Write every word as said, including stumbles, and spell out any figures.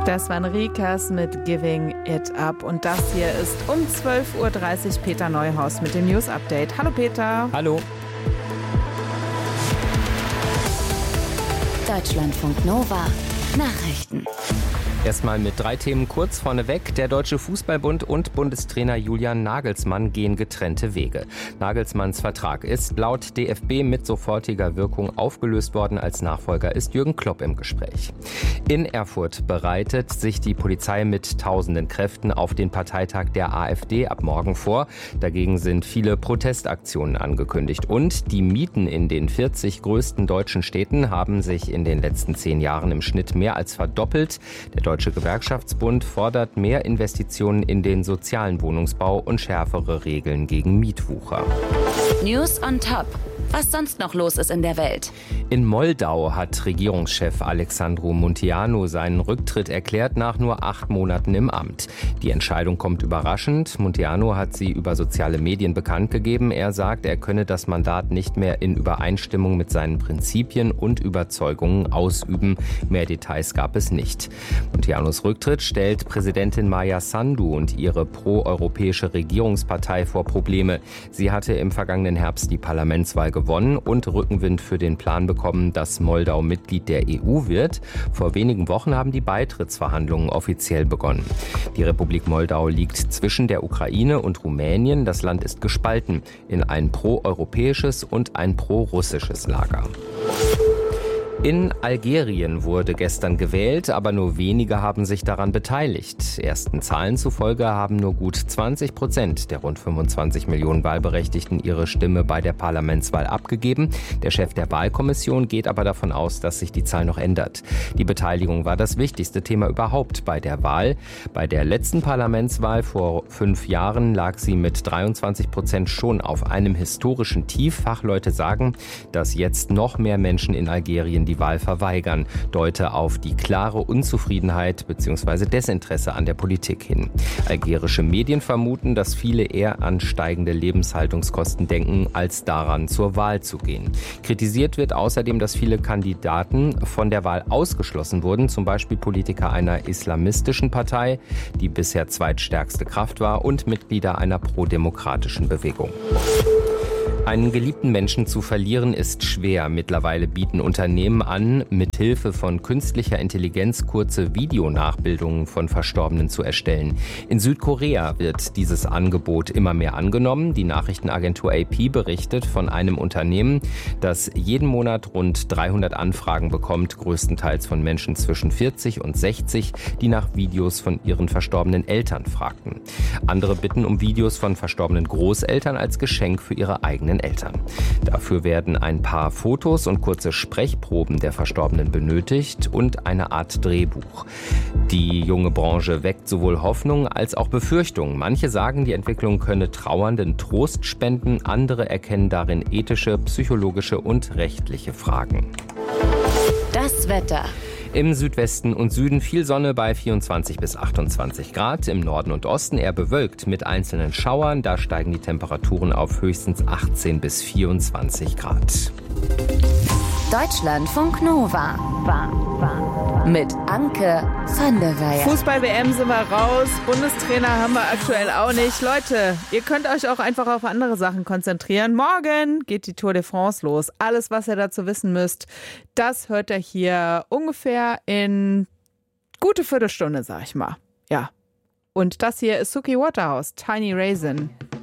Das waren Rikas mit Giving It Up. Und das hier ist um zwölf Uhr dreißig Peter Neuhaus mit dem News Update. Hallo Peter. Hallo. Deutschlandfunk Nova Nachrichten. Erstmal mit drei Themen kurz vorneweg. Der Deutsche Fußballbund und Bundestrainer Julian Nagelsmann gehen getrennte Wege. Nagelsmanns Vertrag ist laut D F B mit sofortiger Wirkung aufgelöst worden. Als Nachfolger ist Jürgen Klopp im Gespräch. In Erfurt bereitet sich die Polizei mit tausenden Kräften auf den Parteitag der AfD ab morgen vor. Dagegen sind viele Protestaktionen angekündigt. Und die Mieten in den vierzig größten deutschen Städten haben sich in den letzten zehn Jahren im Schnitt mehr als verdoppelt. Der Der Deutsche Gewerkschaftsbund fordert mehr Investitionen in den sozialen Wohnungsbau und schärfere Regeln gegen Mietwucher. News on Top. Was sonst noch los ist in der Welt. In Moldau hat Regierungschef Alexandru Munteanu seinen Rücktritt erklärt nach nur acht Monaten im Amt. Die Entscheidung kommt überraschend. Munteanu hat sie über soziale Medien bekannt gegeben. Er sagt, er könne das Mandat nicht mehr in Übereinstimmung mit seinen Prinzipien und Überzeugungen ausüben. Mehr Details gab es nicht. Munteanus Rücktritt stellt Präsidentin Maia Sandu und ihre pro-europäische Regierungspartei vor Probleme. Sie hatte im vergangenen Herbst die Parlamentswahl gewonnen und Rückenwind für den Plan bekommen, dass Moldau Mitglied der E U wird. Vor wenigen Wochen haben die Beitrittsverhandlungen offiziell begonnen. Die Republik Moldau liegt zwischen der Ukraine und Rumänien. Das Land ist gespalten in ein pro-europäisches und ein pro-russisches Lager. In Algerien wurde gestern gewählt, aber nur wenige haben sich daran beteiligt. Ersten Zahlen zufolge haben nur gut zwanzig Prozent der rund fünfundzwanzig Millionen Wahlberechtigten ihre Stimme bei der Parlamentswahl abgegeben. Der Chef der Wahlkommission geht aber davon aus, dass sich die Zahl noch ändert. Die Beteiligung war das wichtigste Thema überhaupt bei der Wahl. Bei der letzten Parlamentswahl vor fünf Jahren lag sie mit dreiundzwanzig Prozent schon auf einem historischen Tief. Fachleute sagen, dass jetzt noch mehr Menschen in Algerien die Wahl verweigern, deute auf die klare Unzufriedenheit bzw. Desinteresse an der Politik hin. Algerische Medien vermuten, dass viele eher an steigende Lebenshaltungskosten denken, als daran zur Wahl zu gehen. Kritisiert wird außerdem, dass viele Kandidaten von der Wahl ausgeschlossen wurden, zum Beispiel Politiker einer islamistischen Partei, die bisher zweitstärkste Kraft war, und Mitglieder einer prodemokratischen Bewegung. Einen geliebten Menschen zu verlieren ist schwer. Mittlerweile bieten Unternehmen an, mithilfe von künstlicher Intelligenz kurze Videonachbildungen von Verstorbenen zu erstellen. In Südkorea wird dieses Angebot immer mehr angenommen. Die Nachrichtenagentur A P berichtet von einem Unternehmen, das jeden Monat rund dreihundert Anfragen bekommt, größtenteils von Menschen zwischen vierzig und sechzig, die nach Videos von ihren verstorbenen Eltern fragten. Andere bitten um Videos von verstorbenen Großeltern als Geschenk für ihre eigenen Eltern. Dafür werden ein paar Fotos und kurze Sprechproben der Verstorbenen benötigt und eine Art Drehbuch. Die junge Branche weckt sowohl Hoffnung als auch Befürchtungen. Manche sagen, die Entwicklung könne Trauernden Trost spenden, andere erkennen darin ethische, psychologische und rechtliche Fragen. Das Wetter. Im Südwesten und Süden viel Sonne bei vierundzwanzig bis achtundzwanzig Grad. Im Norden und Osten eher bewölkt mit einzelnen Schauern. Da steigen die Temperaturen auf höchstens achtzehn bis vierundzwanzig Grad. Deutschlandfunk Nova. Mit Anke van der Weyer. Fußball-W M sind wir raus. Bundestrainer haben wir aktuell auch nicht. Leute, ihr könnt euch auch einfach auf andere Sachen konzentrieren. Morgen geht die Tour de France los. Alles, was ihr dazu wissen müsst, das hört ihr hier ungefähr in gute Viertelstunde, sag ich mal. Ja. Und das hier ist Suki Waterhouse, Tiny Raisin.